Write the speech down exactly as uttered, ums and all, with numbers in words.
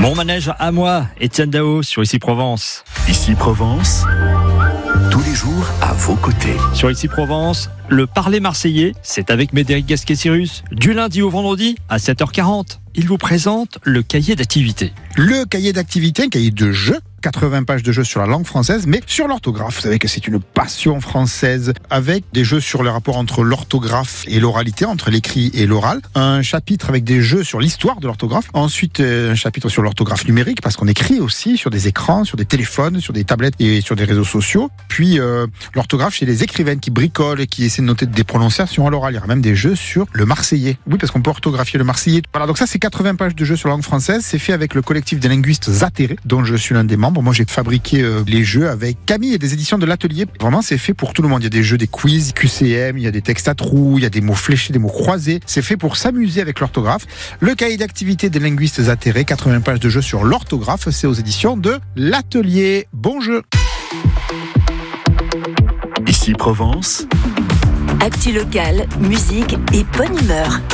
Mon manège à moi, Étienne Dao sur Ici Provence. Ici Provence, tous les jours à vos côtés. Sur Ici Provence, le parler marseillais, c'est avec Médéric Gasquet-Cyrus. Du lundi au vendredi à sept heures quarante, il vous présente le cahier d'activité. Le cahier d'activité, un cahier de jeu. quatre-vingts pages de jeux sur la langue française, mais sur l'orthographe. Vous savez que c'est une passion française, avec des jeux sur le rapport entre l'orthographe et l'oralité, entre l'écrit et l'oral. Un chapitre avec des jeux sur l'histoire de l'orthographe. Ensuite, un chapitre sur l'orthographe numérique, parce qu'on écrit aussi sur des écrans, sur des téléphones, sur des tablettes et sur des réseaux sociaux. Puis, euh, l'orthographe chez les écrivaines qui bricolent et qui essaient de noter des prononciations à l'oral. Il y aura même des jeux sur le marseillais. Oui, parce qu'on peut orthographier le marseillais. Voilà, donc ça, c'est quatre-vingts pages de jeux sur la langue française. C'est fait avec le collectif des linguistes atterrés, dont je suis l'un des membres. Moi, j'ai fabriqué euh, les jeux avec Camille et des éditions de l'Atelier. Vraiment, c'est fait pour tout le monde. Il y a des jeux, des quiz, Q C M, il y a des textes à trous, il y a des mots fléchés, des mots croisés. C'est fait pour s'amuser avec l'orthographe. Le cahier d'activité des linguistes atterrés, quatre-vingts pages de jeux sur l'orthographe, c'est aux éditions de l'Atelier. Bon jeu. Ici Provence, actu locale, musique et bonne humeur.